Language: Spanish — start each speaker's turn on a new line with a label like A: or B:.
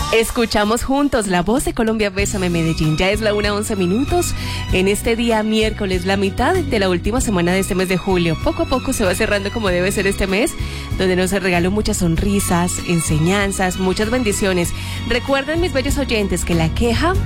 A: Escuchamos juntos la voz de Colombia, Bésame Medellín. Ya es la 1:11 en este día miércoles, la mitad de la última semana de este mes de julio. Poco a poco se va cerrando como debe ser este mes, donde nos regaló muchas sonrisas, enseñanzas, muchas bendiciones. Recuerden, mis bellos oyentes, que la queja